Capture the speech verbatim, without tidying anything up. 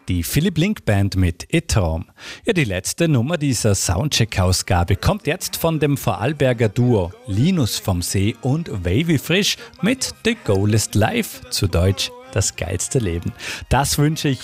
Die Philipp Link Band mit E-Traum. Ja, die letzte Nummer dieser Soundcheck-Ausgabe kommt jetzt von dem Vorarlberger Duo Linus vom See und Wavy Frisch mit The Goal is Life, zu Deutsch das geilste Leben. Das wünsche ich